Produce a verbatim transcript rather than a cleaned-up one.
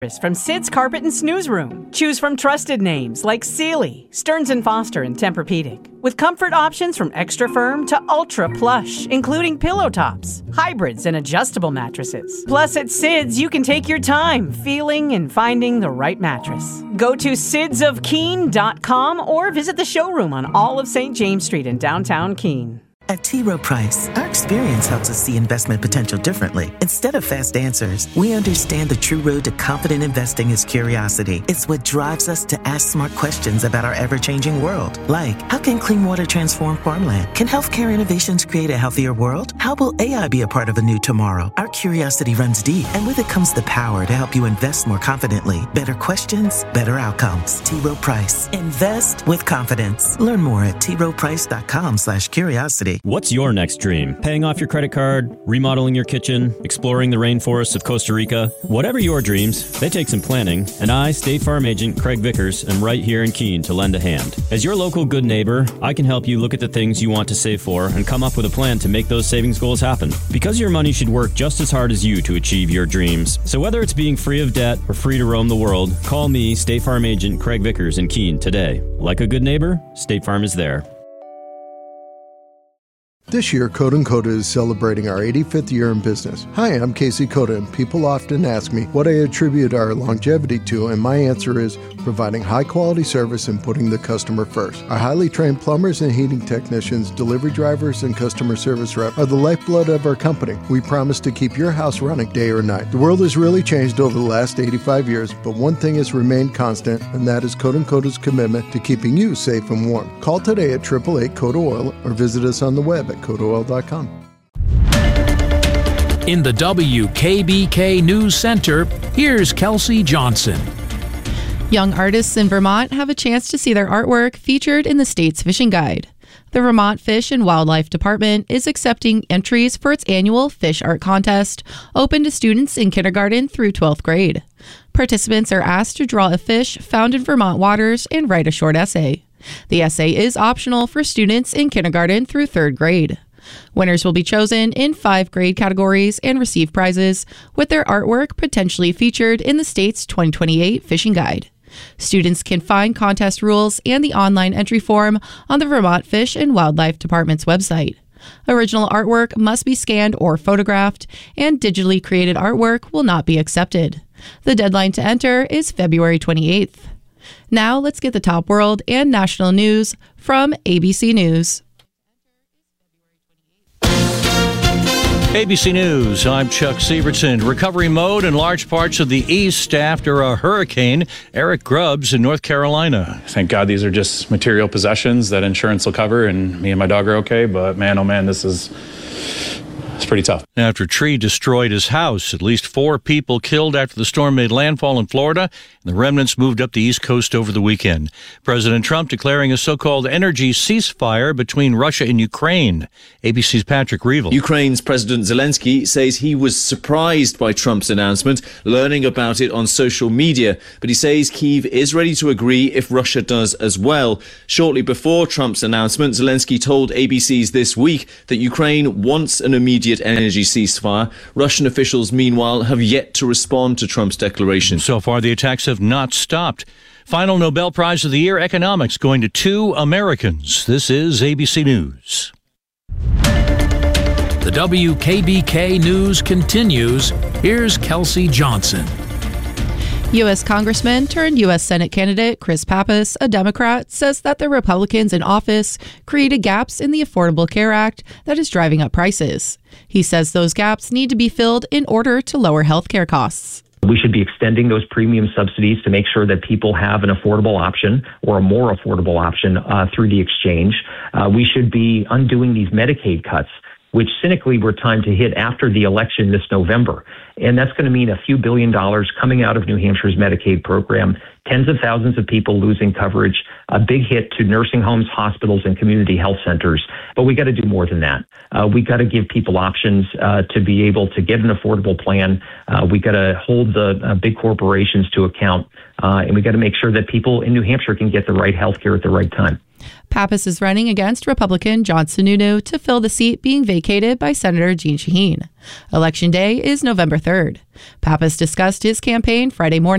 From Sid's Carpet and Snooze Room. Choose from trusted names like Sealy, Stearns and Foster, and Tempur-Pedic. With comfort options from extra firm to ultra plush, including pillow tops, hybrids, and adjustable mattresses. Plus, at Sid's, you can take your time feeling and finding the right mattress. Go to sids of keene dot com or visit the showroom on all of Saint James Street in downtown Keene. At T. Rowe Price, our experience helps us see investment potential differently. Instead of fast answers, we understand the true road to confident investing is curiosity. It's what drives us to ask smart questions about our ever-changing world. Like, how can clean water transform farmland? Can healthcare innovations create a healthier world? How will A I be a part of a new tomorrow? Our curiosity runs deep, and with it comes the power to help you invest more confidently. Better questions, better outcomes. T. Rowe Price. Invest with confidence. Learn more at t rowe price dot com slash curiosity. What's your next dream? Paying off your credit card, remodeling your kitchen, exploring the rainforests of Costa Rica? Whatever your dreams, they take some planning, and I, State Farm Agent Craig Vickers, am right here in Keene to lend a hand. As your local good neighbor, I can help you look at the things you want to save for and come up with a plan to make those savings goals happen. Because your money should work just as hard as you to achieve your dreams. So whether it's being free of debt or free to roam the world, call me, State Farm Agent Craig Vickers in Keene today. Like a good neighbor, State Farm is there. This year, Coda and Coda is celebrating our eighty-fifth year in business. Hi, I'm Casey Coda, and people often ask me what I attribute our longevity to, and my answer is providing high-quality service and putting the customer first. Our highly trained plumbers and heating technicians, delivery drivers, and customer service reps are the lifeblood of our company. We promise to keep your house running day or night. The world has really changed over the last eighty-five years, but one thing has remained constant, and that is Coda and Coda's commitment to keeping you safe and warm. Call today at eight eight eight, CODA oil or visit us on the web at coda oil dot com. In the W K B K News Center, here's Kelsey Johnson. Young artists in Vermont have a chance to see their artwork featured in the state's fishing guide. The Vermont Fish and Wildlife Department is accepting entries for its annual Fish Art Contest, open to students in kindergarten through twelfth grade. Participants are asked to draw a fish found in Vermont waters and write a short essay. The essay is optional for students in kindergarten through third grade. Winners will be chosen in five grade categories and receive prizes, with their artwork potentially featured in the state's twenty twenty-eight Fishing Guide. Students can find contest rules and the online entry form on the Vermont Fish and Wildlife Department's website. Original artwork must be scanned or photographed, and digitally created artwork will not be accepted. The deadline to enter is February twenty-eighth. Now let's get the top world and national news from A B C News. A B C News, I'm Chuck Sievertson. Recovery mode in large parts of the east after a hurricane. Eric Grubbs in North Carolina. Thank God these are just material possessions that insurance will cover, and me and my dog are okay, but man, oh man, this is... It's pretty tough. After a tree destroyed his house, at least four people killed after the storm made landfall in Florida, and the remnants moved up the East Coast over the weekend. President Trump declaring a so-called energy ceasefire between Russia and Ukraine. A B C's Patrick Reevell. Ukraine's President Zelensky says he was surprised by Trump's announcement, learning about it on social media, but he says Kyiv is ready to agree if Russia does as well. Shortly before Trump's announcement, Zelensky told A B C's This Week that Ukraine wants an immediate energy ceasefire. Russian officials, meanwhile, have yet to respond to Trump's declaration. So far, the attacks have not stopped. Final Nobel Prize of the Year, Economics, going to two Americans. This is A B C News. The W K B K News continues. Here's Kelsey Johnson. U S Congressman turned U S Senate candidate Chris Pappas, a Democrat, says that the Republicans in office created gaps in the Affordable Care Act that is driving up prices. He says those gaps need to be filled in order to lower health care costs. We should be extending those premium subsidies to make sure that people have an affordable option or a more affordable option uh, through the exchange. Uh, we should be undoing these Medicaid cuts, which cynically were timed to hit after the election this November. And that's going to mean a few billion dollars coming out of New Hampshire's Medicaid program, tens of thousands of people losing coverage, a big hit to nursing homes, hospitals, and community health centers. But we got to do more than that. Uh, we got to give people options uh, to be able to get an affordable plan. Uh, we got to hold the uh, big corporations to account. Uh, and we got to make sure that people in New Hampshire can get the right health care at the right time. Pappas is running against Republican John Sununu to fill the seat being vacated by Senator Jeanne Shaheen. Election Day is November third. Pappas discussed his campaign Friday morning